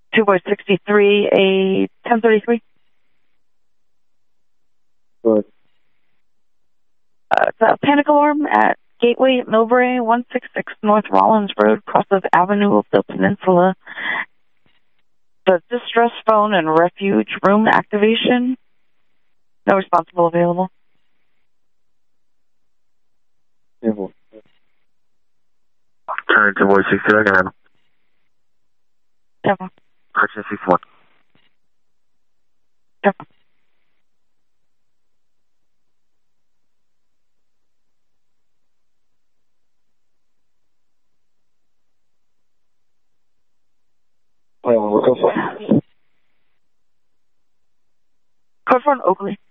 2 boy 63, a 1033. Good. It's a panic alarm at Gateway Millbrae, 166 North Rollins Road, crosses Avenue of the Peninsula. The distress phone and refuge room activation. No responsible available. Yeah. Turn to voice 60 again. Yeah. Correction 61. Yeah. Wait, we'll go for Code for an Oakley.